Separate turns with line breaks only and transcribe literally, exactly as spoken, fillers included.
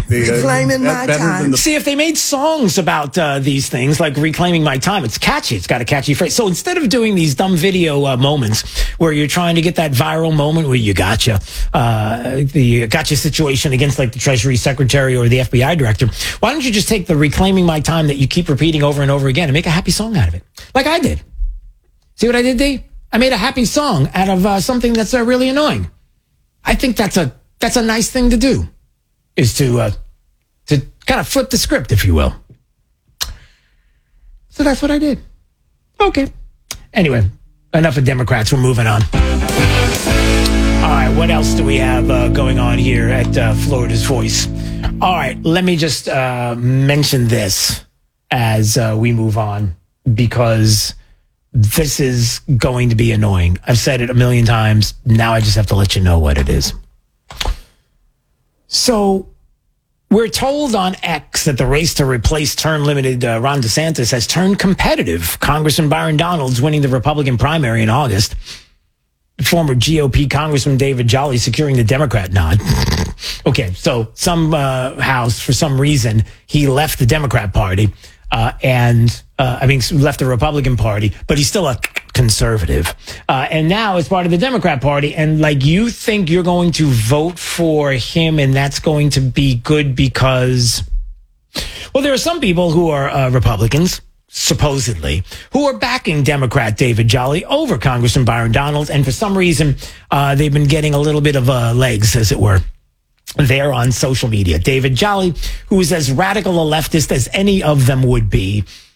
The, uh,
Reclaiming
that's
my
better
time.
than the-
See, if they made songs about uh, these things, like Reclaiming My Time, it's catchy. It's got a catchy phrase. So instead of doing these dumb video uh, moments where you're trying to get that viral moment where you gotcha, uh, the gotcha situation against like the Treasury Secretary or the F B I Director, why don't you just take the Reclaiming My Time that you keep repeating over and over again and make a happy song out of it? Like I did. See what I did, D? I made a happy song out of uh, something that's uh, really annoying. I think that's a that's a nice thing to do, is to uh, to kind of flip the script, if you will. So that's what I did. Okay. Anyway, enough of Democrats. We're moving on. All right, what else do we have uh, going on here at uh, Florida's Voice? All right, let me just uh, mention this as uh, we move on, because this is going to be annoying. I've said it a million times. Now I just have to let you know what it is. So we're told on X that the race to replace term-limited uh, Ron DeSantis has turned competitive. Congressman Byron Donalds winning the Republican primary in August. Former G O P Congressman David Jolly securing the Democrat nod. Okay, so some uh, house, for some reason, he left the Democrat Party. Uh, and, uh, I mean, left the Republican Party, but he's still a conservative. Uh, and now is part of the Democrat Party. And like, you think you're going to vote for him and that's going to be good because, well, there are some people who are uh, Republicans, supposedly, who are backing Democrat David Jolly over Congressman Byron Donalds. And for some reason, uh, they've been getting a little bit of uh, legs, as it were, there on social media. David Jolly, who is as radical a leftist as any of them would be,